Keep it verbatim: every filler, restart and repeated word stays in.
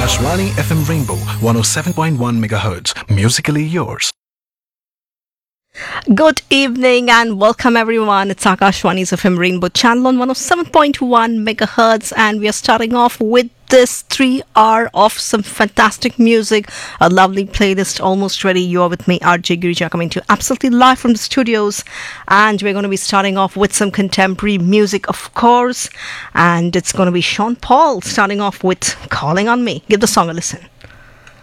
Akashvani F M Rainbow one oh seven point one megahertz. Musically yours. Good evening and welcome everyone. It's Akashvani's F M Rainbow channel on one oh seven point one megahertz, and we are starting off with this three hour of some fantastic music, a lovely playlist almost ready. You are with me, R J Girija, coming to you absolutely live from the studios, and we're going to be starting off with some contemporary music, of course, and it's going to be Sean Paul starting off with Calling on Me. Give the song a listen.